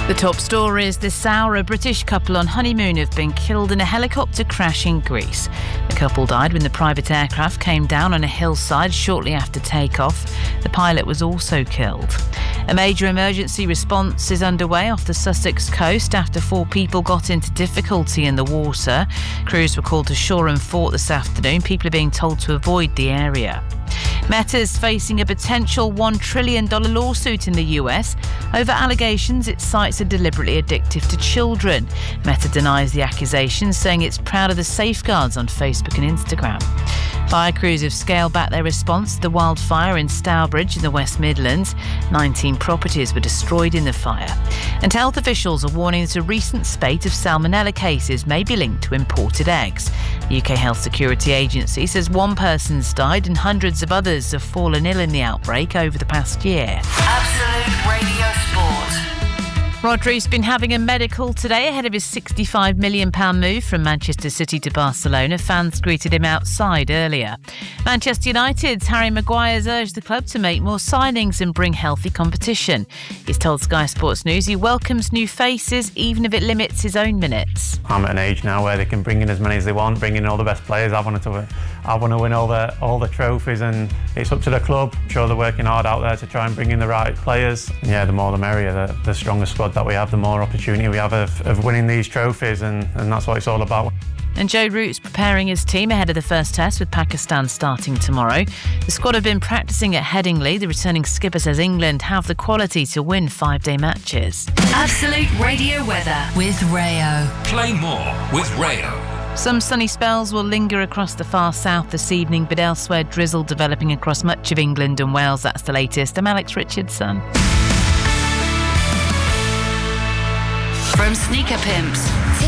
The top story is this hour. A British couple on honeymoon have been killed in a helicopter crash in Greece. The couple died when the private aircraft came down on a hillside shortly after takeoff. The pilot was also killed. A major emergency response is underway off the Sussex coast after 4 people got into difficulty in the water. Crews were called to Shoreham Fort this afternoon. People are being told to avoid the area. Meta's facing a potential $1 trillion lawsuit in the US over allegations its sites are deliberately addictive to children. Meta denies the accusations, saying it's proud of the safeguards on Facebook and Instagram. Fire crews have scaled back their response to the wildfire in Stourbridge in the West Midlands. 19 properties were destroyed in the fire. And health officials are warning that a recent spate of salmonella cases may be linked to imported eggs. The UK Health Security Agency says 1 person's died and hundreds of others have fallen ill in the outbreak over the past year. Absolute Radio Sport. Rodri's been having a medical today ahead of his £65 million move from Manchester City to Barcelona. Fans greeted him outside earlier. Manchester United's Harry Maguire's urged the club to make more signings and bring healthy competition. He's told Sky Sports News he welcomes new faces, even if it limits his own minutes. I'm at an age now where they can bring in as many as they want, bring in all the best players. I want to win all the trophies, and it's up to the club. I'm sure they're working hard out there to try and bring in the right players. Yeah, the more the merrier. The stronger squad that we have, the more opportunity we have of winning these trophies, and that's what it's all about. And Joe Root's preparing his team ahead of the first test with Pakistan starting tomorrow. The squad have been practising at Headingley. The returning skipper says England have the quality to win 5-day matches. Absolute Radio weather with Rayo. Play more with Rayo. Some sunny spells will linger across the far south this evening, but elsewhere drizzle developing across much of England and Wales. That's the latest. I'm Alex Richardson. From Sneaker Pimps.